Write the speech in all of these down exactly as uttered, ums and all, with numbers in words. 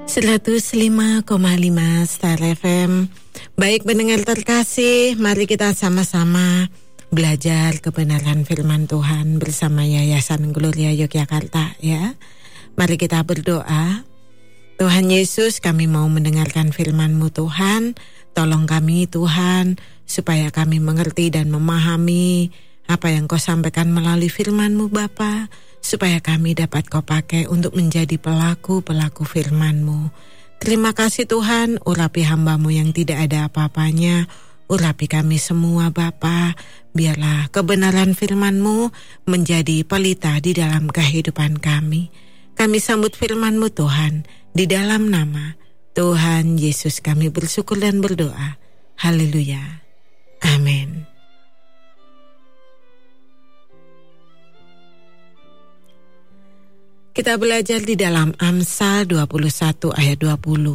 seratus lima koma lima Star F M. Baik pendengar terkasih, mari kita sama-sama belajar kebenaran firman Tuhan bersama Yayasan Gloria Yogyakarta ya. Mari kita berdoa. Tuhan Yesus, kami mau mendengarkan firman-Mu Tuhan. Tolong kami Tuhan, supaya kami mengerti dan memahami apa yang Kau sampaikan melalui firman-Mu Bapa, supaya kami dapat Kau pakai untuk menjadi pelaku-pelaku firman-Mu. Terima kasih Tuhan, urapi hamba-Mu yang tidak ada apa-apanya, urapi kami semua Bapa, biarlah kebenaran firman-Mu menjadi pelita di dalam kehidupan kami. Kami sambut firman-Mu Tuhan, di dalam nama Tuhan Yesus kami bersyukur dan berdoa. Haleluya. Amin. Kita belajar di dalam Amsal dua puluh satu ayat dua puluh.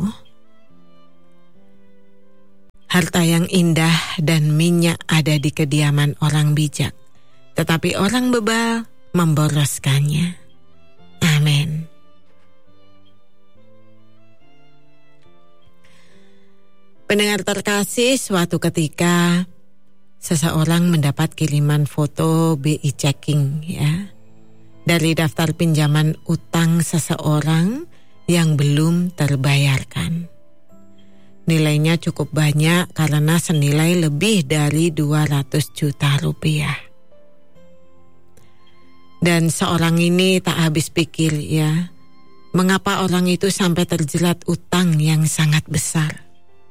Harta yang indah dan minyak ada di kediaman orang bijak, tetapi orang bebal memboroskannya. Amin. Pendengar terkasih, suatu ketika seseorang mendapat kiriman foto B I checking ya, dari daftar pinjaman utang seseorang yang belum terbayarkan. Nilainya cukup banyak karena senilai lebih dari dua ratus juta rupiah. Dan seorang ini tak habis pikir ya, mengapa orang itu sampai terjerat utang yang sangat besar.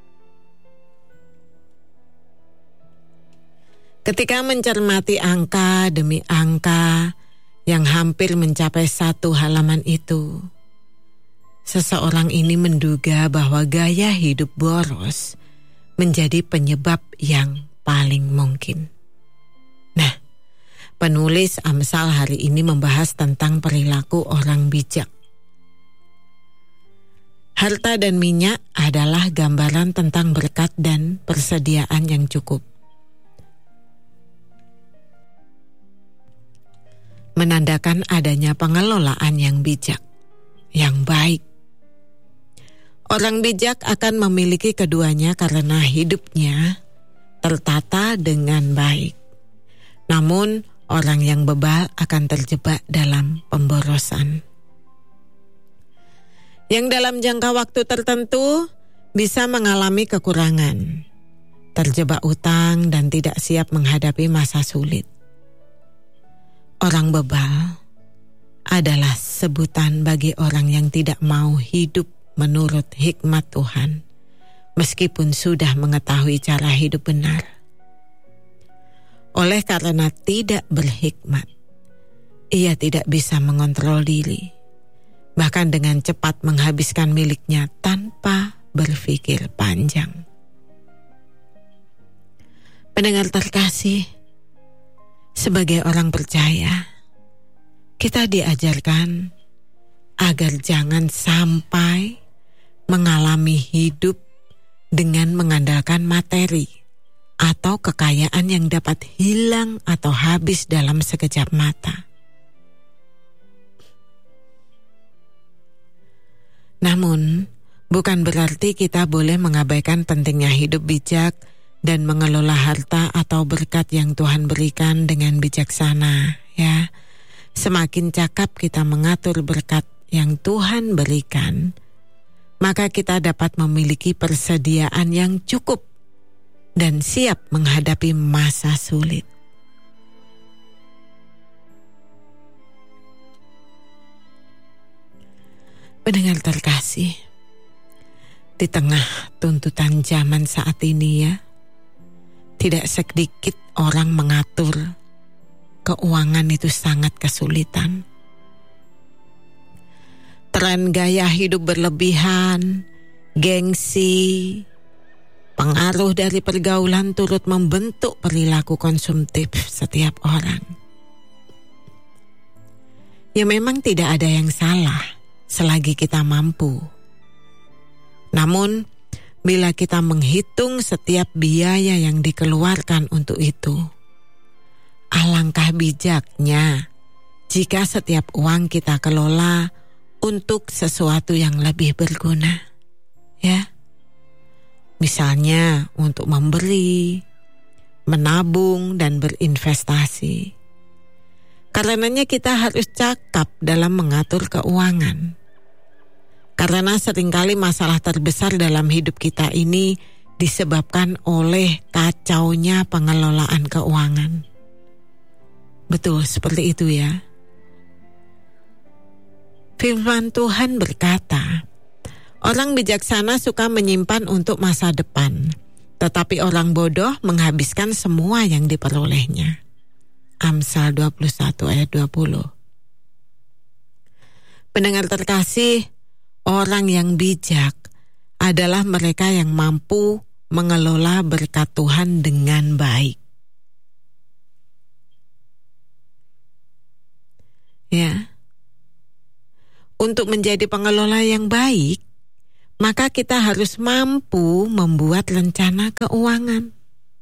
Ketika mencermati angka demi angka yang hampir mencapai satu halaman itu, seseorang ini menduga bahwa gaya hidup boros menjadi penyebab yang paling mungkin. Nah, penulis Amsal hari ini membahas tentang perilaku orang bijak. Harta dan minyak adalah gambaran tentang berkat dan persediaan yang cukup. Menandakan adanya pengelolaan yang bijak, yang baik. Orang bijak akan memiliki keduanya karena hidupnya tertata dengan baik. Namun, orang yang bebal akan terjebak dalam pemborosan. Yang dalam jangka waktu tertentu bisa mengalami kekurangan, terjebak utang dan tidak siap menghadapi masa sulit. Orang bebal adalah sebutan bagi orang yang tidak mau hidup menurut hikmat Tuhan, meskipun sudah mengetahui cara hidup benar. Oleh karena tidak berhikmat, ia tidak bisa mengontrol diri, bahkan dengan cepat menghabiskan miliknya tanpa berpikir panjang. Pendengar terkasih, sebagai orang percaya, kita diajarkan agar jangan sampai mengalami hidup dengan mengandalkan materi atau kekayaan yang dapat hilang atau habis dalam sekejap mata. Namun, bukan berarti kita boleh mengabaikan pentingnya hidup bijak dan mengelola harta atau berkat yang Tuhan berikan dengan bijaksana, ya. Semakin cakap kita mengatur berkat yang Tuhan berikan, maka kita dapat memiliki persediaan yang cukup dan siap menghadapi masa sulit. Pendengar terkasih, di tengah tuntutan zaman saat ini ya, tidak sedikit orang mengatur keuangan itu sangat kesulitan. Tren gaya hidup berlebihan, gengsi, pengaruh dari pergaulan turut membentuk perilaku konsumtif setiap orang. Ya memang tidak ada yang salah selagi kita mampu. Namun, bila kita menghitung setiap biaya yang dikeluarkan untuk itu, alangkah bijaknya jika setiap uang kita kelola untuk sesuatu yang lebih berguna. Ya. Misalnya untuk memberi, menabung dan berinvestasi. Karenanya kita harus cakap dalam mengatur keuangan. Karena seringkali masalah terbesar dalam hidup kita ini disebabkan oleh kacaunya pengelolaan keuangan. Betul, seperti itu ya. Firman Tuhan berkata, orang bijaksana suka menyimpan untuk masa depan, tetapi orang bodoh menghabiskan semua yang diperolehnya. Amsal dua puluh satu ayat dua puluh. Pendengar terkasih, orang yang bijak adalah mereka yang mampu mengelola berkat Tuhan dengan baik. Ya. Untuk menjadi pengelola yang baik, maka kita harus mampu membuat rencana keuangan.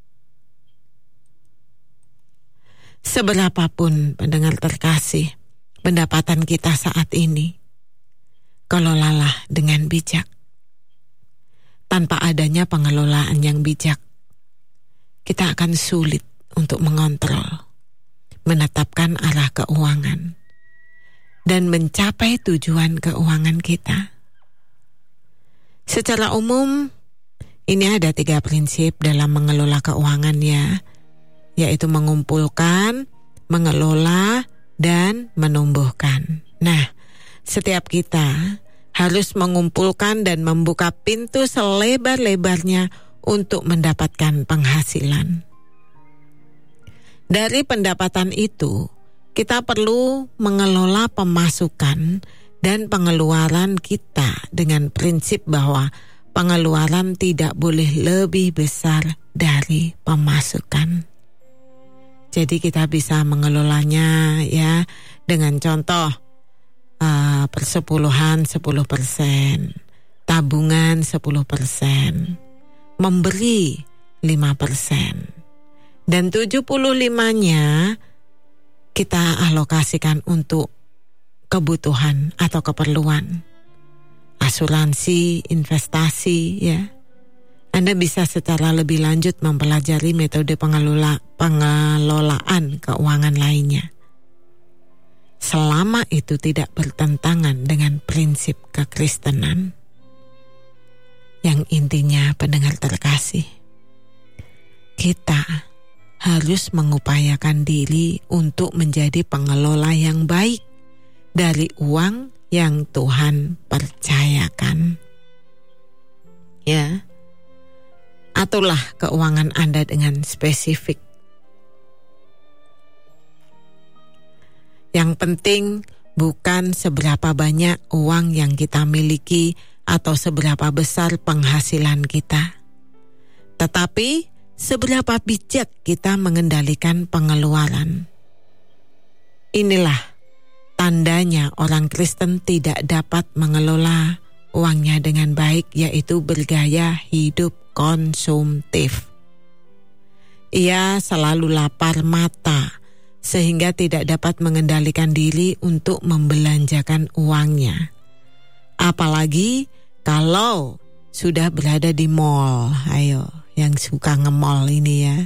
Seberapapun pendengar terkasih, pendapatan kita saat ini, kelolalah dengan bijak. Tanpa adanya pengelolaan yang bijak, kita akan sulit untuk mengontrol, menetapkan arah keuangan, dan mencapai tujuan keuangan kita. Secara umum, ini ada tiga prinsip dalam mengelola keuangan ya, yaitu mengumpulkan, mengelola, dan menumbuhkan. Nah, setiap kita harus mengumpulkan dan membuka pintu selebar-lebarnya untuk mendapatkan penghasilan. Dari pendapatan itu, kita perlu mengelola pemasukan dan pengeluaran kita dengan prinsip bahwa pengeluaran tidak boleh lebih besar dari pemasukan. Jadi kita bisa mengelolanya ya dengan contoh uh, persepuluhan sepuluh persen, tabungan sepuluh persen, memberi lima persen, dan tujuh puluh lima-nya kita alokasikan untuk kebutuhan atau keperluan, asuransi, investasi ya. Anda bisa secara lebih lanjut mempelajari metode pengelola, pengelolaan keuangan lainnya. Selama itu tidak bertentangan dengan prinsip kekristenan. Yang intinya pendengar terkasih, kita harus mengupayakan diri untuk menjadi pengelola yang baik dari uang yang Tuhan percayakan. Ya, aturlah keuangan Anda dengan spesifik. Yang penting bukan seberapa banyak uang yang kita miliki atau seberapa besar penghasilan kita, tetapi seberapa bijak kita mengendalikan pengeluaran. Inilah tandanya orang Kristen tidak dapat mengelola uangnya dengan baik, yaitu bergaya hidup konsumtif. Ia selalu lapar mata sehingga tidak dapat mengendalikan diri untuk membelanjakan uangnya. Apalagi kalau sudah berada di mall. Ayo, yang suka nge-mall ini ya.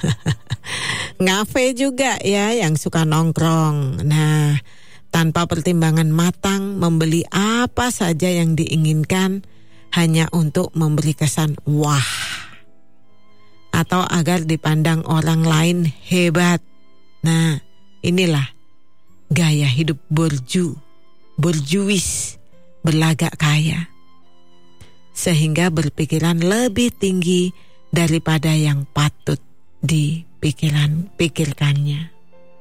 Ngafe juga ya, yang suka nongkrong. Nah, tanpa pertimbangan matang membeli apa saja yang diinginkan hanya untuk memberi kesan wah, atau agar dipandang orang lain hebat. Nah, inilah gaya hidup borju, borjuis, berlagak kaya, sehingga berpikiran lebih tinggi daripada yang patut dipikiran pikirkannya.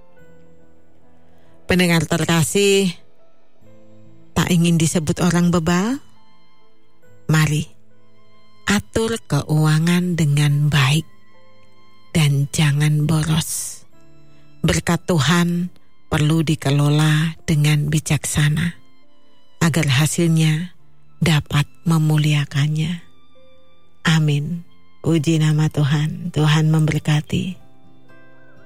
Pendengar terkasih, tak ingin disebut orang bebal? Mari atur keuangan dengan baik dan jangan boros. Berkat Tuhan perlu dikelola dengan bijaksana agar hasilnya dapat memuliakannya. Amin. Puji nama Tuhan. Tuhan memberkati.